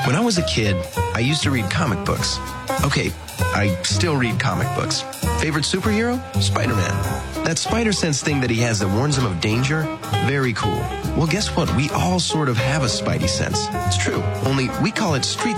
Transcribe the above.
When I was a kid, I used to read comic books. Okay, I still read comic books. Favorite superhero? Spider-Man. That spider sense thing that he has that warns him of danger? Very cool. Well, guess what? We all sort of have a spidey sense. It's true. Only we call it street